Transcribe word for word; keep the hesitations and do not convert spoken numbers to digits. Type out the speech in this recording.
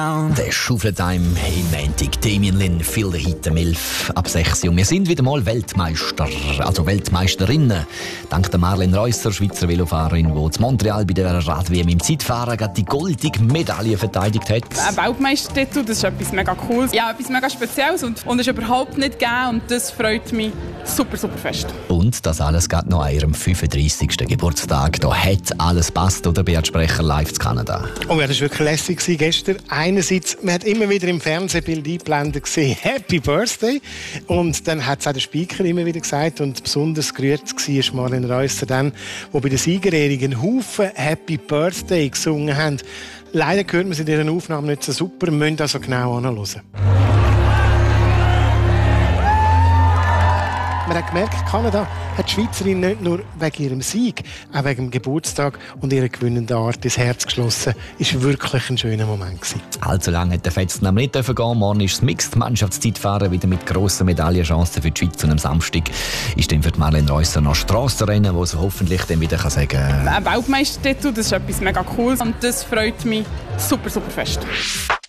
Der Schaufel-Time im Montag. Damien Lin, Phil der Hit, elf ab sechs. Und wir sind wieder mal Weltmeister, also Weltmeisterinnen. Dank der Marlene Reusser, Schweizer Velofahrerin, die in Montreal bei der Rad-W M im Zeitfahren gerade die goldige Medaille verteidigt hat. Ein Weltmeistertitel, das ist etwas mega Cooles. Ja, etwas mega Spezielles und, und ist überhaupt nicht gegeben. Und das freut mich super, super fest. Und das alles geht noch an ihrem fünfunddreissigsten Geburtstag. Da hat alles passt, oder Beat Sprecher live zu Kanada. Oh ja, das war wirklich lässig gestern. Einerseits, man hat immer wieder im Fernsehbild eingeblendet gesehen, Happy Birthday. Und dann hat es auch der Speaker immer wieder gesagt. Und besonders gerührt war Marlene Reusser dann, wo bei der Siegerehrung einen Haufen Happy Birthday gesungen haben. Leider hört man es in dieser Aufnahme nicht so super, wir müssen also genau anhören. Man hat gemerkt, Kanada hat die Schweizerin nicht nur wegen ihrem Sieg, auch wegen dem Geburtstag und ihrer gewinnenden Art ins Herz geschlossen. Es war wirklich ein schöner Moment. Allzu lange hat der Fetzen am nicht gehen. Morgen ist das Mixed-Mannschaftszeitfahren wieder mit grossen Medaillenchancen für die Schweiz. Und am Samstag ist dann für Marlene Reusser noch Strassenrennen, wo sie hoffentlich dann wieder sagen kann. Ein Weltmeistertitel, das ist etwas mega Cooles und das freut mich super, super fest.